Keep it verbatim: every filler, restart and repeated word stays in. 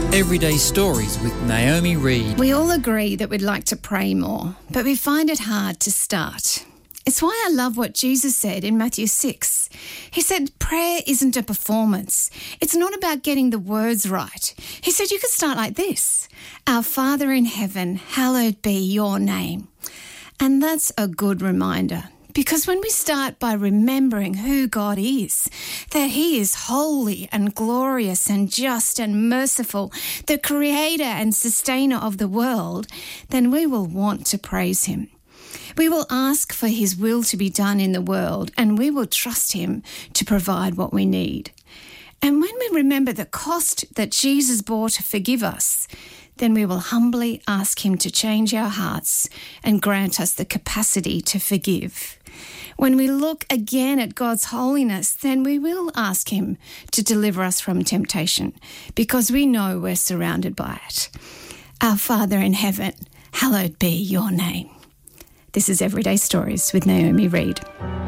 Everyday Stories with Naomi Reed. We all agree that we'd like to pray more, but we find it hard to start. It's why I love what Jesus said in Matthew six. He said prayer isn't a performance. It's not about getting the words right. He said you could start like this. Our Father in heaven, hallowed be your name. And that's a good reminder. Because when we start by remembering who God is, that he is holy and glorious and just and merciful, the creator and sustainer of the world, then we will want to praise him. We will ask for his will to be done in the world, and we will trust him to provide what we need. And when we remember the cost that Jesus bore to forgive us, then we will humbly ask him to change our hearts and grant us the capacity to forgive. When we look again at God's holiness, then we will ask him to deliver us from temptation, because we know we're surrounded by it. Our Father in heaven, hallowed be your name. This is Everyday Stories with Naomi Reed.